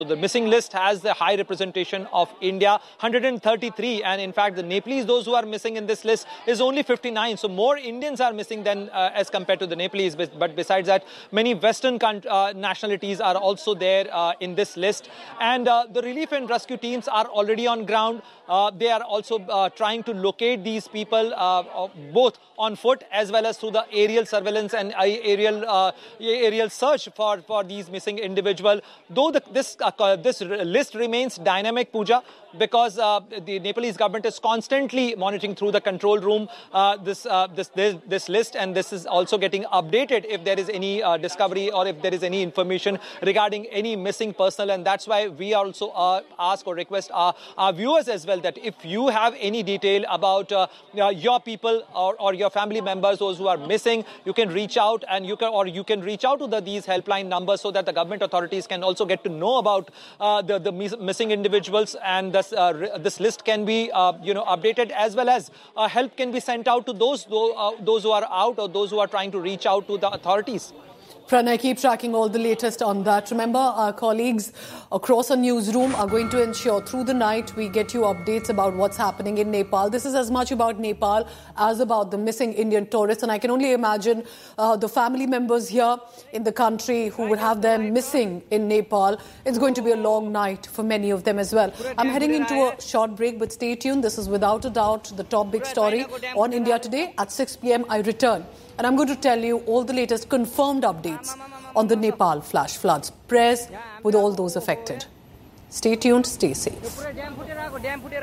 The missing list has the high representation of India, 133, and in fact the Nepalese, those who are missing in this list, is only 59. So more Indians are missing than as compared to the Nepalese. But besides that, many Western nationalities are also there in this list. And the relief and rescue teams are already on ground. They are also trying to locate these people, both on foot as well as through the aerial surveillance and aerial search for these missing individuals. Though this list remains dynamic, Pooja, because the Nepalese government is constantly monitoring through the control room this list, and this is also getting updated if there is any discovery or if there is any information regarding any missing personnel. And that's why we also ask or request our viewers as well that if you have any detail about your people or your family members, those who are missing, you can reach out, and you can reach out to these helpline numbers so that the government authorities can also get to know about the missing individuals, and this list can be updated, as well as help can be sent out to those who are out or those who are trying to reach out to the authorities. Pranay, keep tracking all the latest on that. Remember, our colleagues across our newsroom are going to ensure through the night we get you updates about what's happening in Nepal. This is as much about Nepal as about the missing Indian tourists. And I can only imagine the family members here in the country who would have them missing in Nepal. It's going to be a long night for many of them as well. I'm heading into a short break, but stay tuned. This is without a doubt the top big story on India Today. At 6 p.m. I return. And I'm going to tell you all the latest confirmed updates on the Nepal flash floods. Prayers with all those affected. Stay tuned, stay safe.